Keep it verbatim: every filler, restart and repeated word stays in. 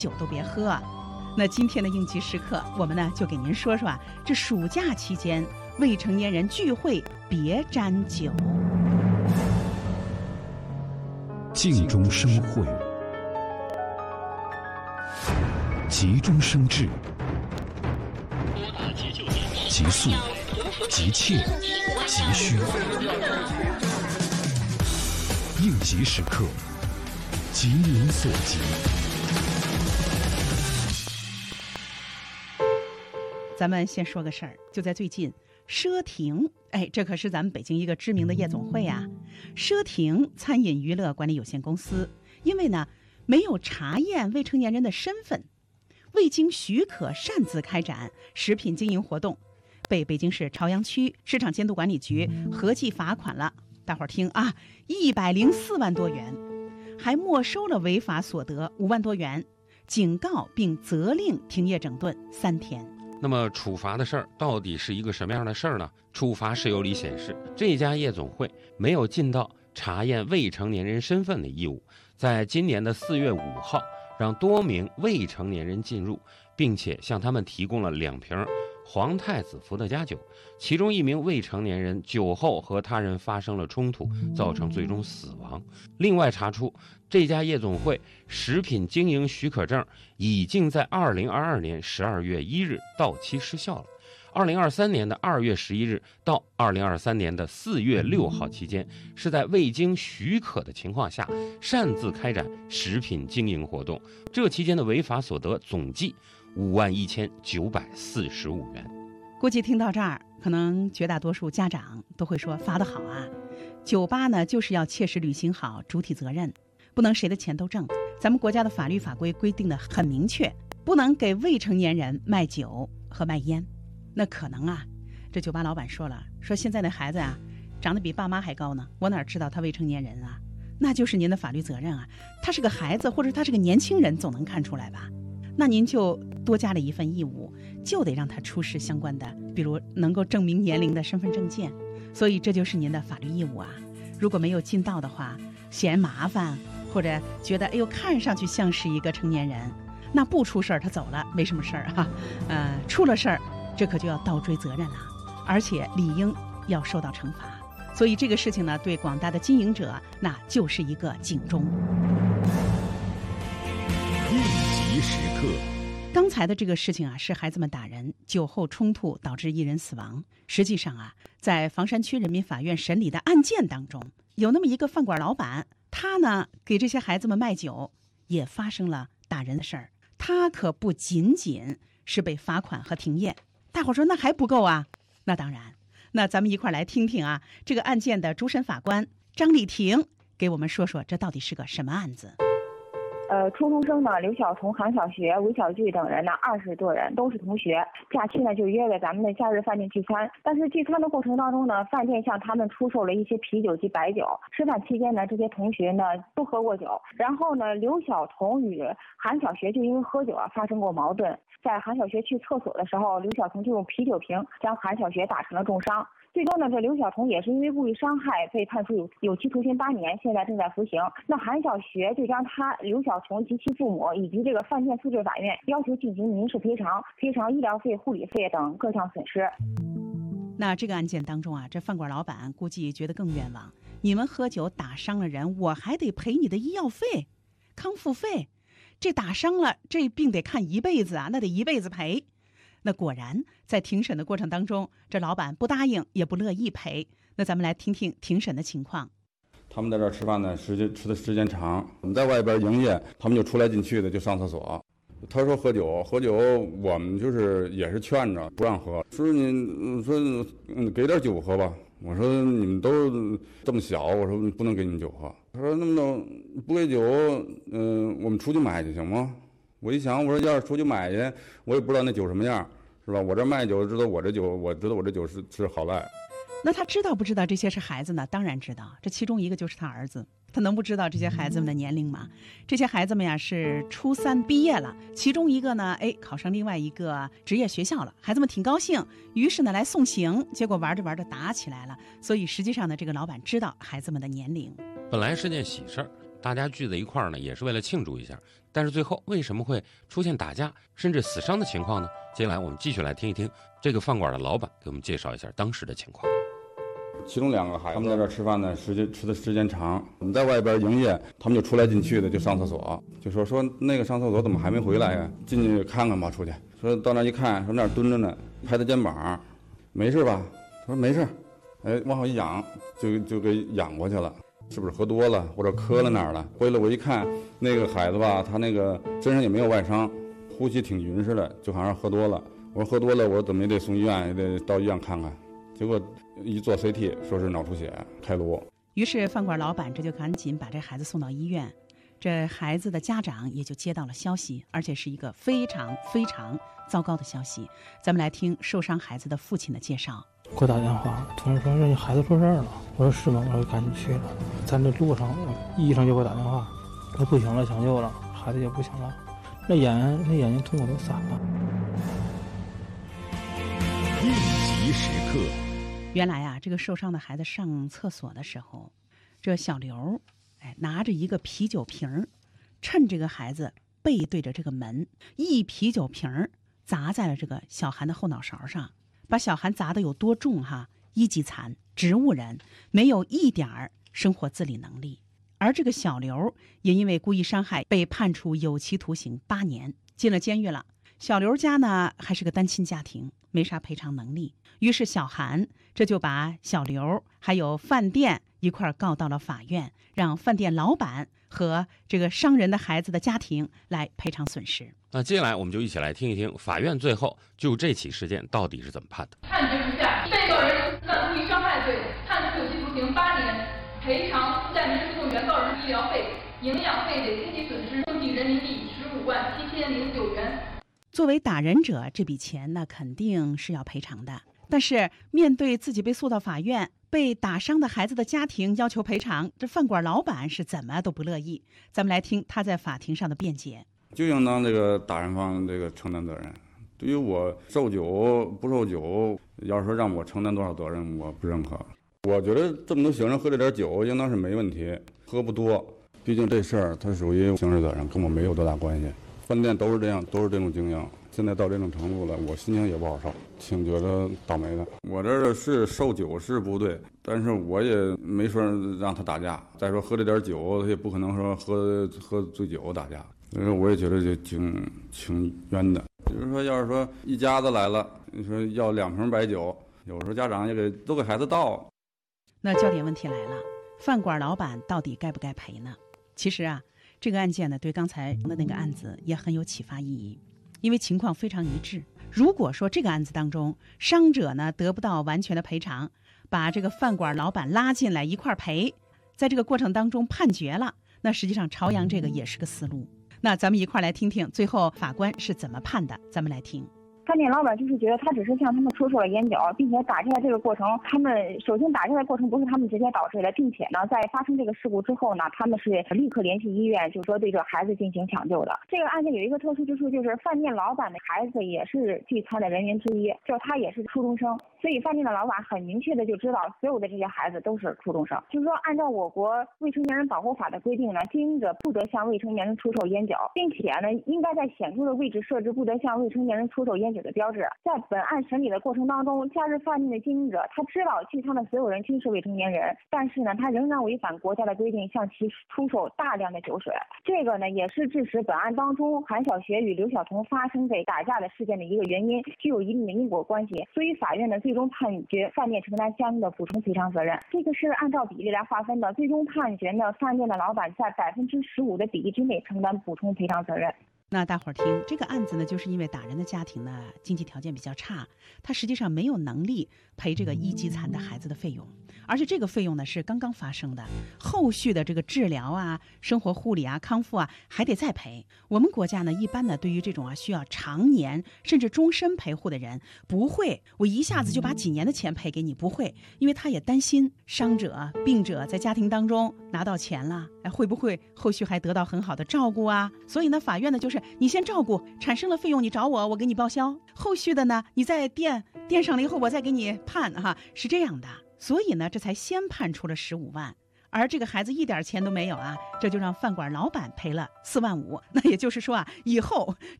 酒都别喝啊。那今天的应急时刻，我们呢就给您说说啊，这暑假期间未成年人聚会别沾酒。 静中生慧，急中生智，急速、急切、急需，应急时刻，急民所急。 咱们先说个事儿，就在最近，奢亭，哎，这可是咱们北京一个知名的夜总会啊。奢亭餐饮娱乐管理有限公司，因为呢没有查验未成年人的身份，未经许可擅自开展食品经营活动，被北京市朝阳区市场监督管理局合计罚款了。大伙儿听啊，一百零四万多元，还没收了违法所得五万多元，警告并责令停业整顿三天。 那么处罚的事儿到底是一个什么样的事儿呢？处罚事由里显示，这家夜总会没有尽到查验未成年人身份的义务，在今年的四月五号，让多名未成年人进入，并且向他们提供了两瓶皇太子伏特加酒，其中一名未成年人酒后和他人发生了冲突，造成最终死亡。另外查出，这家夜总会食品经营许可证已经在二零二二年十二月一日到期失效了。二零二三年的二月十一日到二零二三年的四月六号期间，是在未经许可的情况下擅自开展食品经营活动，这期间的违法所得总计五万一千九百四十五元。 估计听到这儿，可能绝大多数家长都会说罚得好啊！酒吧呢，就是要切实履行好主体责任，不能谁的钱都挣。咱们国家的法律法规规定的很明确，不能给未成年人卖酒和卖烟。那可能啊，这酒吧老板说了，说现在那孩子啊，长得比爸妈还高呢，我哪知道他未成年人啊？那就是您的法律责任啊！他是个孩子，或者他是个年轻人，总能看出来吧？那您就多加了一份义务，就得让他出示相关的，比如能够证明年龄的身份证件。所以这就是您的法律义务啊！如果没有尽到的话，嫌麻烦，或者觉得哎呦看上去像是一个成年人，那不出事儿他走了没什么事儿哈，呃，出了事儿，这可就要倒追责任了，而且理应要受到惩罚。所以这个事情呢，对广大的经营者，那就是一个警钟。 应急时刻。 刚才的这个事情啊，是孩子们打人，酒后冲突导致一人死亡。实际上啊，在房山区人民法院审理的案件当中，有那么一个饭馆老板，他呢给这些孩子们卖酒，也发生了打人的事儿。他可不仅仅是被罚款和停业。大伙说那还不够啊？那当然，那咱们一块来听听啊，这个案件的主审法官张丽婷给我们说说，这到底是个什么案子。 呃，初中生呢，刘晓彤、韩小学、韦小巨等人呢，二十多人都是同学。假期呢就约了咱们的假日饭店聚餐，但是聚餐的过程当中呢，饭店向他们出售了一些啤酒及白酒。吃饭期间呢，这些同学呢都喝过酒，然后呢，刘晓彤与韩小学就因为喝酒啊发生过矛盾。在韩小学去厕所的时候，刘晓彤就用啤酒瓶将韩小学打成了重伤。最终呢，这刘晓彤也是因为故意伤害被判处有有期徒刑八年，现在正在服刑。那韩小学就将他刘晓彤及其父母以及这个饭店诉至法院，要求进行民事赔偿，赔偿医疗费、护理费等各项损失。 那这个案件当中啊，这饭馆老板估计觉得更冤枉，你们喝酒打伤了人，我还得赔你的医药费、康复费，这打伤了这病得看一辈子啊，那得一辈子赔。那果然在庭审的过程当中，这老板不答应也不乐意赔。那咱们来听听庭审的情况。 他们在这儿吃饭呢，时间吃的时间长，我们在外边营业，他们就出来进去的，就上厕所。他说喝酒，喝酒，我们就是也是劝着不让喝，说你说嗯给点酒喝吧。我说你们都这么小，我说不能给你们酒喝。他说那么着不给酒，嗯、呃，我们出去买去行吗？我一想，我说要是出去买去，我也不知道那酒什么样，是吧？我这卖酒，知道我这酒，我知道我这酒是是好赖。 那他知道不知道这些是孩子呢？当然知道，这其中一个就是他儿子，他能不知道这些孩子们的年龄吗？这些孩子们呀是初三毕业了，其中一个呢，哎，考上另外一个职业学校了，孩子们挺高兴，于是呢来送行，结果玩着玩着打起来了。所以实际上呢，这个老板知道孩子们的年龄。 本来是件喜事儿， 大家聚在一块儿呢，也是为了庆祝一下。但是最后为什么会出现打架甚至死伤的情况呢？接下来我们继续来听一听这个饭馆的老板给我们介绍一下当时的情况。 其中两个孩子，他们在这儿吃饭呢，时间吃的时间长，我们在外边营业，他们就出来进去的，就上厕所，就说说那个上厕所怎么还没回来呀？进去看看吧，出去。说到那一看，说那儿蹲着呢，拍他肩膀，没事吧？他说没事，哎，往后一仰，就就给仰过去了。是不是喝多了或者磕了哪儿了？回来我一看，那个孩子吧，他那个身上也没有外伤，呼吸挺匀实的，就好像喝多了。我说喝多了，我怎么也得送医院，也得到医院看看。结果一做 C T， 说是脑出血开颅。 于是饭馆老板这就赶紧把这孩子送到医院，这孩子的家长也就接到了消息，而且是一个非常非常糟糕的消息。咱们来听受伤孩子的父亲的介绍。 给我打电话，同事说这孩子出事了。我说是吗？我说赶紧去了。在那路上，医生就给我打电话，说不行了，抢救了，孩子也不行了，那眼那眼睛瞳孔都散了。 应急时刻。 原来啊，这个受伤的孩子上厕所的时候，这小刘哎拿着一个啤酒瓶，趁这个孩子背对着这个门，一啤酒瓶砸在了这个小韩的后脑勺上。把小韩砸得有多重哈？一级残，植物人，没有一点儿生活自理能力。而这个小刘也因为故意伤害被判处有期徒刑八年，进了监狱了。小刘家呢还是个单亲家庭，没啥赔偿能力。于是小韩这就把小刘还有饭店一块儿告到了法院，让饭店老板和这个伤人的孩子的家庭来赔偿损失。 那接下来我们就一起来听一听法院最后就这起事件到底是怎么判的。 判决如下：被告人犯故意伤害罪，判处有期徒刑八年，赔偿在民事诉讼原告人医疗费、营养费等经济损失共计人民币十五万七千零九元。 作为打人者，这笔钱呢肯定是要赔偿的。但是面对自己被诉到法院，被打伤的孩子的家庭要求赔偿，这饭馆老板是怎么都不乐意。咱们来听他在法庭上的辩解。 就应当这个打人方这个承担责任。对于我受酒不受酒，要是说让我承担多少责任，我不认可。我觉得这么多行人喝这点酒，应当是没问题，喝不多。毕竟这事儿它属于刑事责任，跟我没有多大关系。饭店都是这样，都是这种经营。现在到这种程度了，我心情也不好受，挺觉得倒霉的。我这儿是受酒是不对，但是我也没说让他打架。再说喝这点酒，他也不可能说喝喝醉酒打架。所以说我也觉得就挺挺冤的。比如说，要是说一家子来了，你说要两瓶白酒，有时候家长也给都给孩子倒。 那焦点问题来了，饭馆老板到底该不该赔呢？其实啊，这个案件呢，对刚才的那个案子也很有启发意义，因为情况非常一致。如果说这个案子当中，伤者呢得不到完全的赔偿，把这个饭馆老板拉进来一块儿赔，在这个过程当中判决了，那实际上朝阳这个也是个思路。那咱们一块来听听最后法官是怎么判的，咱们来听。 饭店老板就是觉得他只是向他们出售了烟酒，并且打架的这个过程，他们首先打架的过程不是他们直接导致的，并且呢，在发生这个事故之后呢，他们是立刻联系医院，就是说对这孩子进行抢救的。这个案件有一个特殊之处，就是饭店老板的孩子也是聚餐的人员之一，就他也是初中生，所以饭店的老板很明确的就知道所有的这些孩子都是初中生。就是说，按照我国未成年人保护法的规定呢，经营者不得向未成年人出售烟酒，并且呢，应该在显著的位置设置不得向未成年人出售烟酒的标志。在本案审理的过程当中，假日饭店的经营者他知道聚餐的所有人均是未成年人，但是呢，他仍然违反国家的规定，向其出售大量的酒水。这个呢，也是致使本案当中韩小学与刘晓彤发生这打架的事件的一个原因，具有一定的因果关系。所以法院呢，最终判决饭店承担相应的补充赔偿责任。这个是按照比例来划分的，最终判决呢，饭店的老板在百分之十五的比例之内承担补充赔偿责任。 那大伙儿听这个案子呢，就是因为打人的家庭呢经济条件比较差，他实际上没有能力赔这个一级残的孩子的费用，而且这个费用呢是刚刚发生的，后续的这个治疗啊、生活护理啊、康复啊还得再赔。我们国家呢一般呢对于这种啊需要常年甚至终身陪护的人，不会我一下子就把几年的钱赔给你，不会，因为他也担心伤者、病者在家庭当中拿到钱了，哎，会不会后续还得到很好的照顾啊？所以呢，法院呢就是你先照顾，产生了费用你找我，我给你报销，后续的呢你再垫垫上了以后我再给你判哈，是这样的。所以呢这才先判出了十五万， 而这个孩子一点钱都没有啊，这就让饭馆老板赔了四万五。那也就是说啊，以后